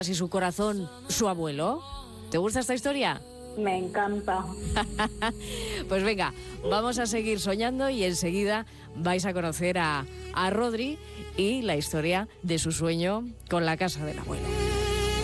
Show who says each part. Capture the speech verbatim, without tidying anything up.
Speaker 1: y su corazón, su abuelo. ¿Te gusta esta historia?
Speaker 2: Me encanta.
Speaker 1: Pues venga, vamos a seguir soñando y enseguida vais a conocer a, a Rodri y la historia de su sueño con la casa del abuelo.